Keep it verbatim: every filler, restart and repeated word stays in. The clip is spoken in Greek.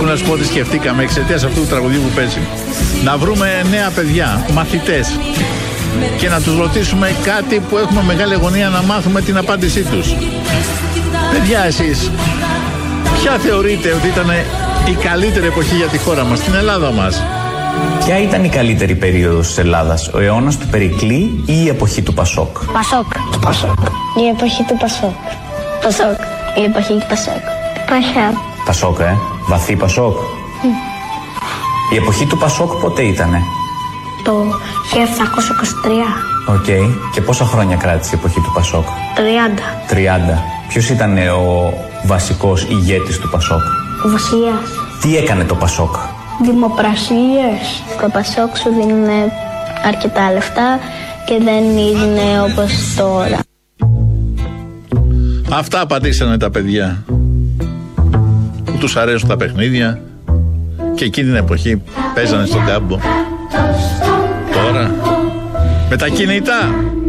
Πρέπει να σου πω ότι σκεφτήκαμε εξαιτίας αυτού του τραγουδιού που παίζει να βρούμε νέα παιδιά, μαθητές, και να τους ρωτήσουμε κάτι που έχουμε μεγάλη αγωνία να μάθουμε την απάντησή τους. Παιδιά, εσείς ποια θεωρείτε ότι ήταν η καλύτερη εποχή για τη χώρα μας, την Ελλάδα μας? Ποια ήταν η καλύτερη περίοδος της Ελλάδας, ο αιώνας του Περικλή ή η εποχή του Πασόκ? Πασόκ. Πασόκ. Η εποχή του Πασόκ. Πασόκ. Η εποχή του Πασόκ. Πασόκ. Πασόκ, ε. Βαθύ Πασόκ. Mm. Η εποχή του Πασόκ πότε ήτανε? Το χίλια επτακόσια είκοσι τρία. Οκ. Okay. Και πόσα χρόνια κράτησε η εποχή του Πασόκ? τριάντα. τριάντα. Ποιος ήταν ο βασικός ηγέτης του Πασόκ? Ο Βασιλιάς. Τι έκανε το Πασόκ? Δημοπρασίες. Το Πασόκ σου δίνουν αρκετά λεφτά και δεν είναι όπως τώρα. Αυτά απαντήσανε τα παιδιά που τους αρέσουν τα παιχνίδια και εκείνη την εποχή παίζανε στον κάμπο. Τώρα με τα κινητά